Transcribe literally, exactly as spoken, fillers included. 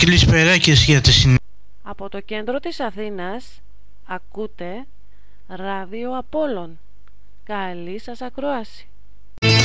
Καλησπεράκες για τη συνέχεια. Από το κέντρο της Αθήνας ακούτε Ράδιο Απόλλων. Καλή σας ακρόαση.